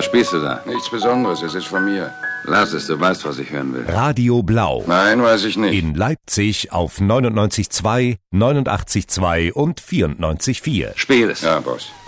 spielst du da? Nichts Besonderes, es ist von mir. Lass es, du weißt, was ich hören will. Radio Blau. Nein, weiß ich nicht. In Leipzig auf 99,2, 89,2 und 94,4. Spiel es. Ja, Boss.